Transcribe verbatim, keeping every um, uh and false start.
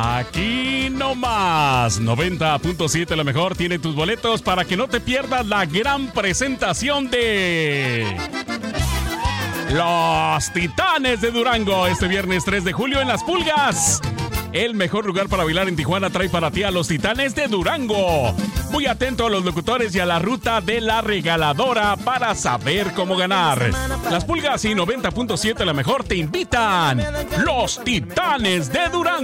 Aquí nomás, noventa punto siete la mejor tiene tus boletos para que no te pierdas la gran presentación de Los Titanes de Durango este viernes tres de julio en Las Pulgas. El mejor lugar para bailar en Tijuana trae para ti a Los Titanes de Durango. Muy atento a los locutores y a la ruta de la regaladora para saber cómo ganar. Las Pulgas y noventa punto siete la mejor te invitan. Los Titanes de Durango.